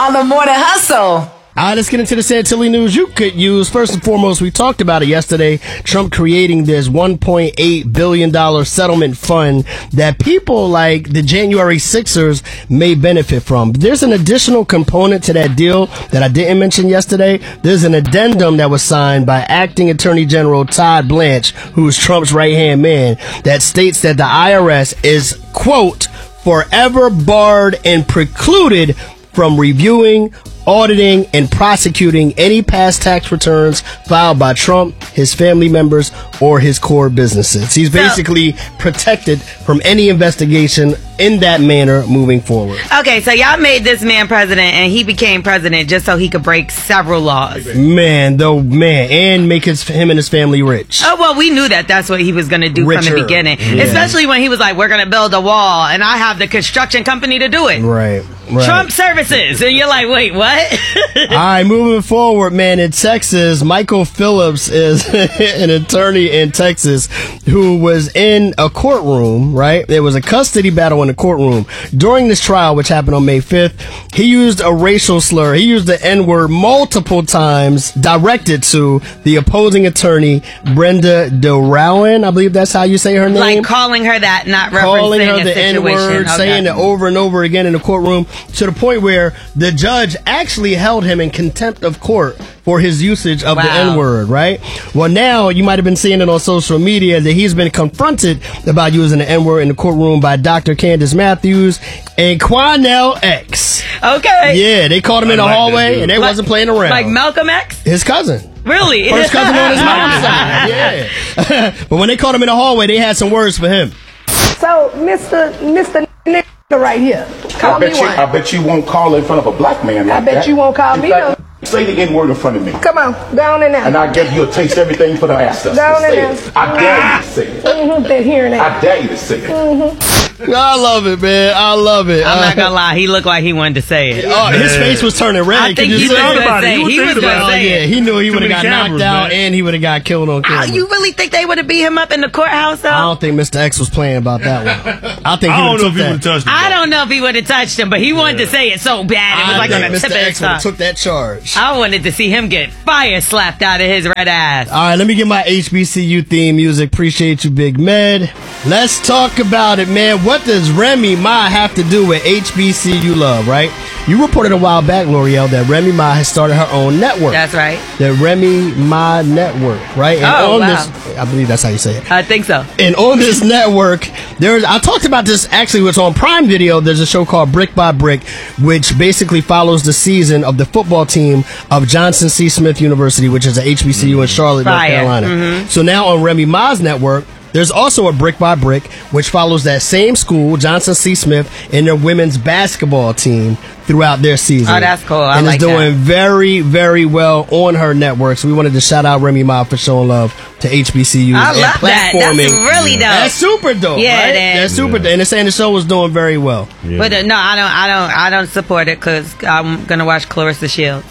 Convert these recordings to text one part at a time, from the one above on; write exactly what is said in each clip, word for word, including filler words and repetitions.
on the Morning Hustle. All right, let's get into the Santilli news you could use. First and foremost, we talked about it yesterday. Trump creating this one point eight billion dollars settlement fund that people like the January Sixers may benefit from. There's an additional component to that deal that I didn't mention yesterday. There's an addendum that was signed by Acting Attorney General Todd Blanche, who's Trump's right-hand man, that states that the I R S is, quote, forever barred and precluded from reviewing, auditing, and prosecuting any past tax returns filed by Trump, his family members, or his core businesses. He's basically protected from any investigation in that manner moving forward. Okay, so y'all made this man president, and he became president just so he could break several laws. Man, though, man, and make his him and his family rich. Oh, well, we knew that that's what he was going to do Richer. from the beginning. Yeah. Especially when he was like, we're going to build a wall, and I have the construction company to do it. Right, right. Trump Services. And you're like, wait, what? All right, moving forward, man, in Texas, Michael Phillips is an attorney in Texas who was in a courtroom, right? There was a custody battle in the courtroom. During this trial, which happened on May fifth, he used a racial slur. He used the N-word multiple times directed to the opposing attorney, Brenda DeRowan. I believe that's how you say her name. Like calling her that, not calling referencing her a the situation. N-word, Okay. saying it over and over again in the courtroom, to the point where the judge actually held him in contempt of court for his usage of Wow. the N-word, right? Well, now you might have been seeing it on social media that he's been confronted about using the N-word in the courtroom by Doctor Candace Matthews and Quanell X. Okay. Yeah, they called him in the like hallway and they Like- wasn't playing around. Like Malcolm X? His cousin. Really? First cousin on his mom's side. Yeah. But when they called him in the hallway, they had some words for him. So, Mister Mister Nigga right here, call I me bet you, one. I bet you won't call in front of a black man like I bet that. you won't call In me fact, no. Say the N-word in front of me. Come on, go on in there. And I give you a taste everything for the ancestors. Go on in Say there. it. I dare you to say it. Mm-hmm, that hearing I aid. dare you to say it. I love it, man. I love it. I'm Uh, not gonna lie, he looked like he wanted to say it. Oh, his face was turning red. I Could think you he see was it? gonna about it. say He was he was thinking gonna about Oh, say yeah, it. he knew he Too would have many got knocked cameras, out man. and he would have got killed on Oh, camera. you really think they would have beat him up in the courthouse though? I don't think Mister X was playing about that one. I think he I would don't know have if he would have took that. touched him. I though. don't know if he would have touched him, but he wanted to say it so bad. It was I like on think the Mister tip of his X would have tongue. took that charge. I wanted to see him get fire slapped out of his red ass. All right, let me get my H B C U theme music. Appreciate you, Big Med. Let's talk about it, man. What does Remy Ma have to do with H B C U love, right? You reported a while back, L'Oreal, that Remy Ma has started her own network. That's right. The Remy Ma Network, right? And Oh, on wow. this, I believe that's how you say it. I think so. And on this network, there's I talked about this actually. It's on Prime Video. There's a show called Brick by Brick, which basically follows the season of the football team of Johnson C. Smith University, which is a H B C U in Charlotte, North Fire. Carolina. Mm-hmm. So now on Remy Ma's network, there's also a Brick by Brick, which follows that same school, Johnson C. Smith, and their women's basketball team throughout their season. Oh, that's cool. I and like it's doing that. very, very well on her network. So we wanted to shout out Remy Ma for showing love to H B C Us I and love that. That's platforming. really dope. That's super dope. Yeah, right? it is. That's super dope. And they're saying the show was doing very well. Yeah. But uh, no, I don't. I don't. I don't support it because I'm gonna watch Clarissa Shields.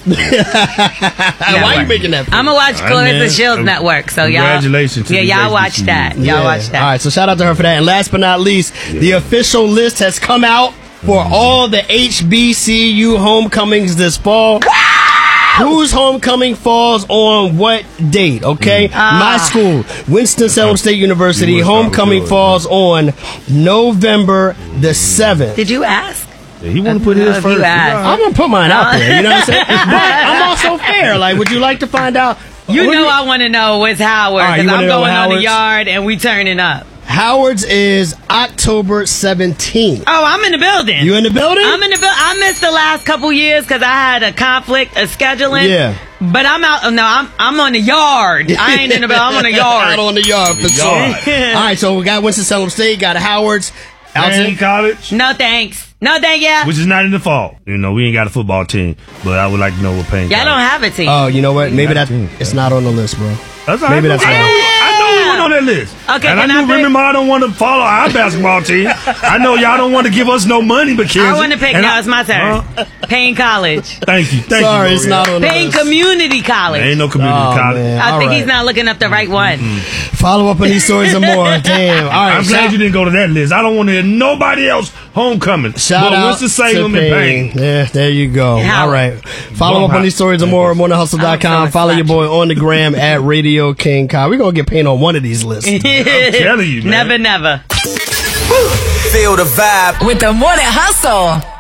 Why are you making that? I'm gonna watch All right, Clarissa man. Shields Um, Network. So y'all, congratulations to yeah, the y'all H B watch C U. that. Y'all Yeah. watch that. All right, so shout out to her for that. And last but not least, the official list has come out for all the H B C U homecomings this fall. Whose homecoming falls on what date, okay? Ah. My school, Winston-Salem State University, You wanna start with homecoming yours, falls on November the seventh. Did you ask? Yeah, he want to put his Uh, if you first. ask. I'm going to put mine out there, you know what I'm saying? But I'm also fair. Like, would you like to find out? You what do know I want to know what's Howard All right, because you wanna I'm know going on the Howard's? yard and we turning up. Howard's is October seventeenth. Oh, I'm in the building. You in the building? I'm in the building. I missed the last couple years because I had a conflict of scheduling. Yeah. But I'm out. No, I'm I'm on the yard. I ain't in the building. I'm on the yard. Out on the yard for sure. yard. All right, so we got Winston-Salem State, got Howard's. Alton Alton. College, No thanks. No thank ya. which is not in the fall. You know, we ain't got a football team, but I would like to know what Payne. Y'all don't have a team. Oh, you know what? Maybe that Nineteen. it's not on the list, bro. That's all Maybe right. that's I all know, right. I know we went on that list. Okay, and I can knew I pick- Remy Ma don't want to follow our basketball team. I know y'all don't want to give us no money, but I want to pick. Now it's my turn. Huh? Payne College. Thank you. Thank Sorry, you. it's not on the Payne list. Community College. Ain't no community Oh, college. man. I All think right. he's not looking up the right one. Follow up on these stories and more. Damn. All right. I'm glad shout, you didn't go to that list. I don't want to hear nobody else homecoming. shout but out Winston-Salem to and Payne. Payne. Yeah, there you go. How? All right. Follow Bum up on hop. these stories and more at morning hustle dot com. I'm so Follow your boy on the gram at Radio King Kyle. We're going to get Payne on one of these lists. I'm telling you, man. Never, never. Feel the vibe With the Morning Hustle.